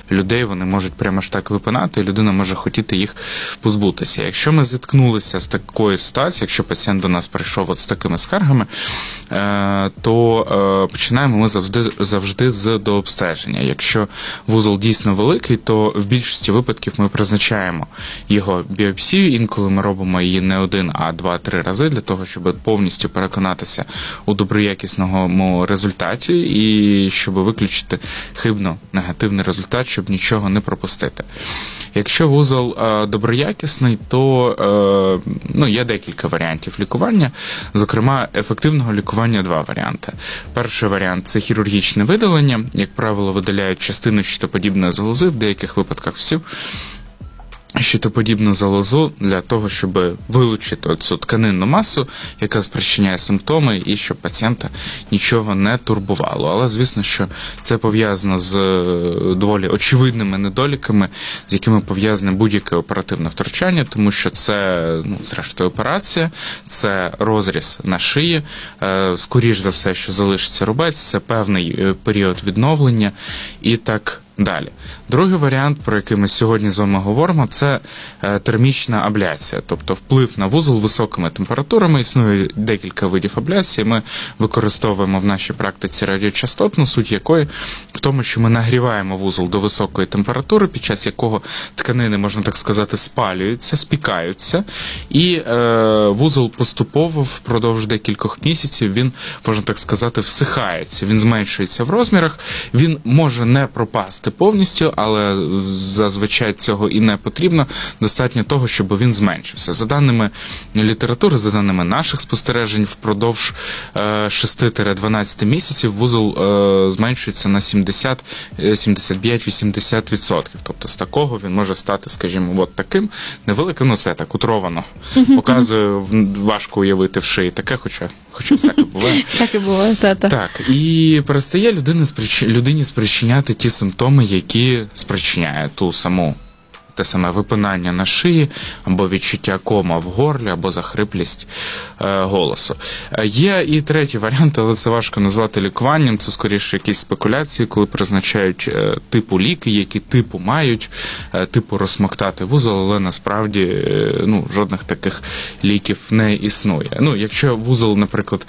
людей вони можуть прямо ж так випинати, і людина може хотіти їх позбутися. Якщо ми зіткнулися з такою ситуацією, якщо пацієнт до нас прийшов от з такими скаргами, то починаємо ми завжди з дообстеження. Якщо вузол дійсно великий, то в більшості випадків ми призначаємо його біопсію, інколи ми робимо її не один, а 2-3 рази для того, щоб повністю переконатися у доброякісному результаті і щоб виключити негативний результат, щоб нічого не пропустити. Якщо вузол доброякісний, то є декілька варіантів лікування. Зокрема, ефективного лікування 2 варіанти. Перший варіант – це хірургічне видалення. Як правило, видаляють частину щитоподібної залози, в деяких випадках всю щитоподібну залозу для того, щоб вилучити цю тканинну масу, яка спричиняє симптоми, і щоб пацієнта нічого не турбувало. Але, звісно, що це пов'язано з доволі очевидними недоліками, з якими пов'язане будь-яке оперативне втручання, тому що це, зрештою, операція, це розріз на шиї, скоріш за все, що залишиться рубець, це певний період відновлення і так далі. Другий варіант, про який ми сьогодні з вами говоримо, це термічна абляція, тобто вплив на вузол високими температурами. Існує декілька видів абляції. Ми використовуємо в нашій практиці радіочастотну, суть якої в тому, що ми нагріваємо вузол до високої температури, під час якого тканини, можна так сказати, спалюються, спікаються, і вузол поступово впродовж декількох місяців він, можна так сказати, всихається, він зменшується в розмірах, він може не пропасти повністю, але зазвичай цього і не потрібно. Достатньо того, щоб він зменшився. За даними літератури, за даними наших спостережень, впродовж 6-12 місяців вузол зменшується на 70, 75-80%. Тобто з такого він може стати, скажімо, от таким невеликим, це так утровано. Показую, важко уявити в шиї таке, хоча всяке буває. Всяке буває, та-та. Так, і перестає людині спричиняти ті симптоми, які спричиняє те саме випинання на шиї, або відчуття кома в горлі, або захриплість голосу. Є і третій варіант, але це важко назвати лікуванням, це скоріше якісь спекуляції, коли призначають типу ліки, які типу мають, типу розсмоктати вузол, але насправді жодних таких ліків не існує. Якщо вузол, наприклад,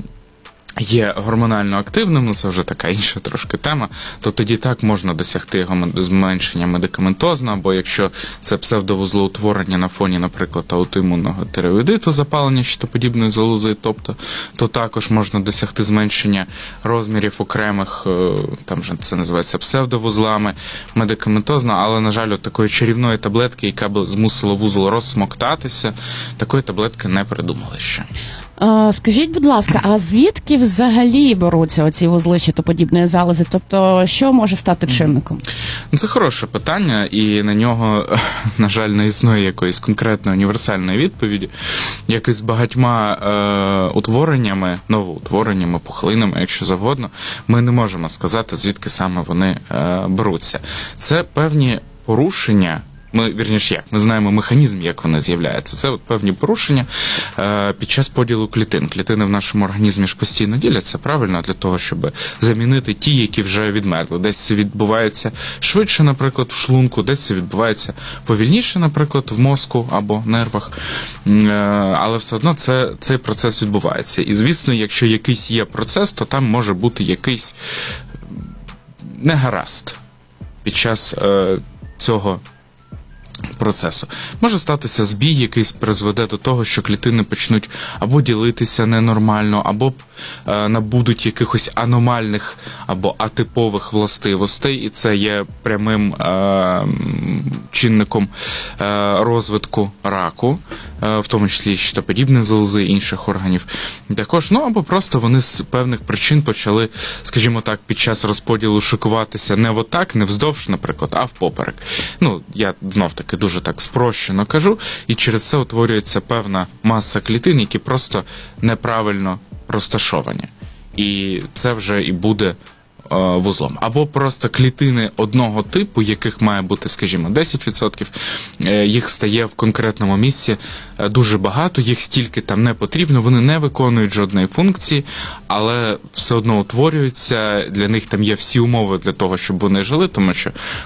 є гормонально активним, це вже така інша трошки тема, то тоді так можна досягти його зменшення медикаментозно, або якщо це псевдовузлоутворення на фоні, наприклад, аутоімунного тиреоїдиту, запалення щитоподібної залози, то також можна досягти зменшення розмірів окремих, там же це називається псевдовузлами, медикаментозно, але, на жаль, такої чарівної таблетки, яка б змусила вузол розсмоктатися, такої таблетки не придумали ще. Скажіть, будь ласка, а звідки взагалі беруться оці вузли щитоподібної залози? Тобто, що може стати чинником? Це хороше питання, і на нього, на жаль, не існує якоїсь конкретної універсальної відповіді. Як і з багатьма утвореннями, новоутвореннями, пухлинами, якщо завгодно, ми не можемо сказати, звідки саме вони беруться. Це певні порушення. Ми знаємо механізм, як вони з'являються. Це певні порушення під час поділу клітин. Клітини в нашому організмі ж постійно діляться, правильно, для того, щоб замінити ті, які вже відмерли. Десь це відбувається швидше, наприклад, в шлунку, десь це відбувається повільніше, наприклад, в мозку або нервах. Але все одно цей процес відбувається. І, звісно, якщо якийсь є процес, то там може бути якийсь негаразд під час цього процесу. Може статися збій, який призведе до того, що клітини почнуть або ділитися ненормально, або набудуть якихось аномальних або атипових властивостей, і це є прямим чинником розвитку раку, в тому числі щитоподібної залози і інших органів. Також, або просто вони з певних причин почали, скажімо так, під час розподілу шикуватися не отак, не вздовж, наприклад, а впоперек. Я знов-таки дуже так спрощено кажу, і через це утворюється певна маса клітин, які просто неправильно розташовані. І це вже і буде вузлом. Або просто клітини одного типу, яких має бути, скажімо, 10%, їх стає в конкретному місці дуже багато, їх стільки там не потрібно, вони не виконують жодної функції, але все одно утворюються, для них там є всі умови для того, щоб вони жили, тому що